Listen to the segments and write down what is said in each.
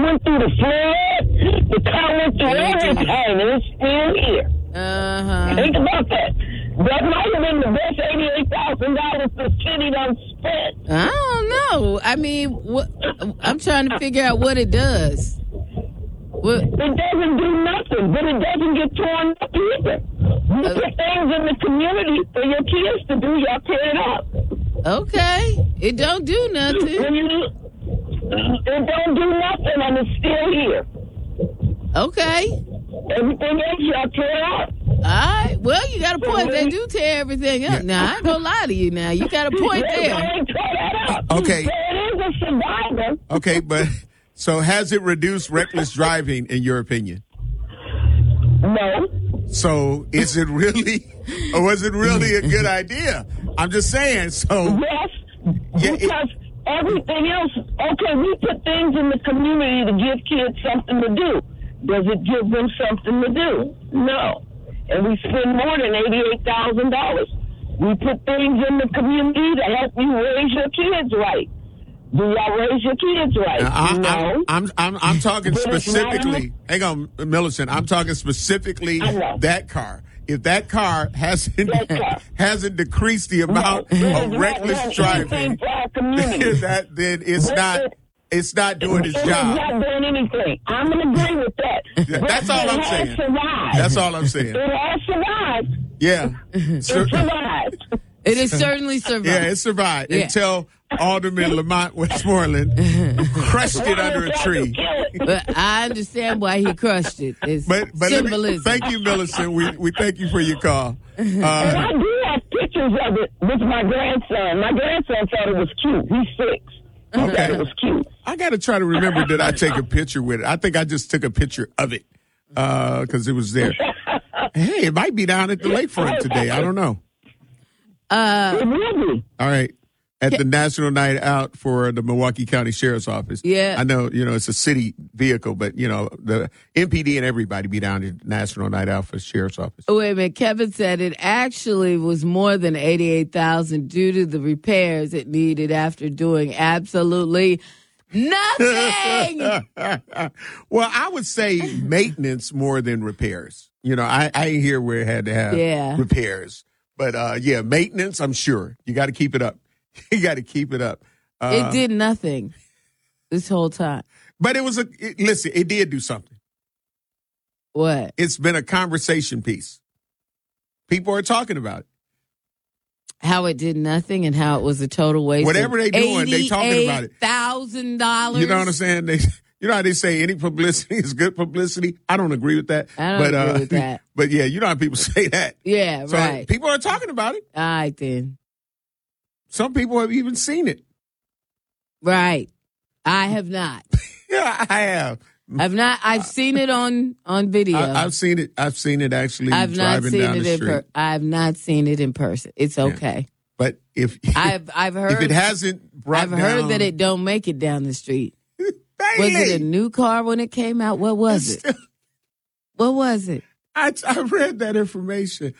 went through the flood. The car went through everything, and it's still here. Think about that. That might have been the best $88,000 the city done spent. I don't know. I mean, I'm trying to figure out what it does. What? It doesn't do nothing, but it doesn't get torn up either. You put things in the community for your kids to do, y'all tear it up. Okay. It don't do nothing. It don't do nothing, and it's still here. Okay. Everything else y'all tear up. All right. Well, you got a point. They do tear everything up. Now, I ain't gonna lie to you now. You got a point there. Okay. So it is a survivor. Okay, but so has it reduced reckless driving in your opinion? No. So is it really, or was it really a good idea? I'm just saying. So yes, because everything else. Okay, we put things in the community to give kids something to do. Does it give them something to do? No. And we spend more than $88,000. We put things in the community to help you raise your kids right. Do y'all raise your kids right? No. I'm talking specifically. Hang on, Millicent. I'm talking specifically that car. If that car hasn't decreased the amount of reckless driving, then it's not doing its job. It's not doing anything. I'm going to agree with that. That's all I'm saying. Survived. That's all I'm saying. It has survived. Yeah. It survived. It has certainly survived. Yeah, it survived until Alderman Lamont Westmoreland crushed it under a tree. But I understand why he crushed it. It's symbolism. Thank you, Millicent. We thank you for your call. And I do have pictures of it with my grandson. My grandson thought it was cute. He's 6. Okay. It was cute. I got to try to remember, did I take a picture with it? I think I just took a picture of it because it was there. Hey, it might be down at the lakefront today. I don't know. It will be. All right. At the National Night Out for the Milwaukee County Sheriff's Office. Yeah. I know, it's a city vehicle, but, the MPD and everybody be down at National Night Out for Sheriff's Office. Wait a minute. Kevin said it actually was more than $88,000 due to the repairs it needed after doing absolutely nothing. Well, I would say maintenance more than repairs. I ain't hear where it had to have repairs. But, maintenance, I'm sure. You got to keep it up. You got to keep it up. It did nothing this whole time. But it did do something. What? It's been a conversation piece. People are talking about it. How it did nothing and how it was a total waste. Whatever they doing, they talking about it. $88,000. You know what I'm saying? You know how they say any publicity is good publicity? I don't agree with that. I don't agree with that. But yeah, you know how people say that. Yeah, so right. People are talking about it. All right, then. Some people have even seen it. Right. I have not. Yeah, I have. I've not. I've seen it on video. I've seen it. I've seen it actually. I've not driving seen down it the street. I've not seen it in person. It's okay. But if I've heard if it hasn't brought I've heard that it don't make it down the street. Was it a new car when it came out? What was it? What was it? I read that information.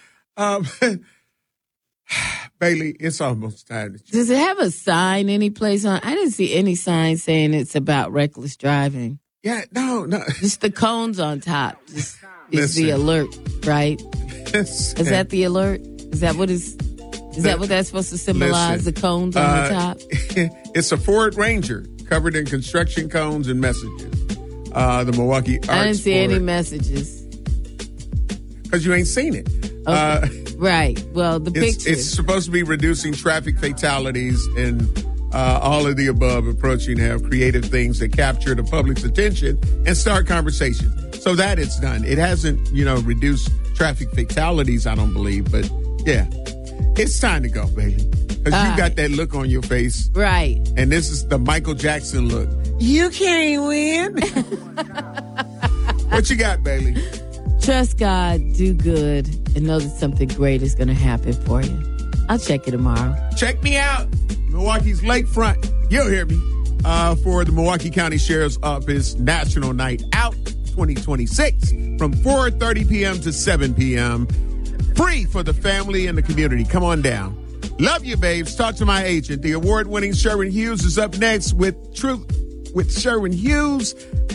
Bailey, it's almost time. Does it have a sign any place on? I didn't see any sign saying it's about reckless driving. Yeah, no. Just the cones on top. Is the alert, right? Is that the alert? Is that what that's supposed to symbolize? The cones on the top? It's a Ford Ranger covered in construction cones and messages. The Milwaukee Arts. I didn't see any messages. Because you ain't seen it. Okay. Right. Well, the picture. It's supposed to be reducing traffic fatalities and all of the above, approaching to have creative things that capture the public's attention and start conversation. So that it's done. It hasn't, reduced traffic fatalities, I don't believe. But, yeah, it's time to go, baby. Because you got that look on your face. Right. And this is the Michael Jackson look. You can't win. What you got, Bailey? Trust God, do good, and know that something great is going to happen for you. I'll check you tomorrow. Check me out. Milwaukee's Lakefront. You'll hear me. For the Milwaukee County Sheriff's Office National Night Out 2026 from 4:30 p.m. to 7 p.m. Free for the family and the community. Come on down. Love you, babes. Talk to my agent. The award-winning Sherwin Hughes is up next with Truth with Sherwin Hughes.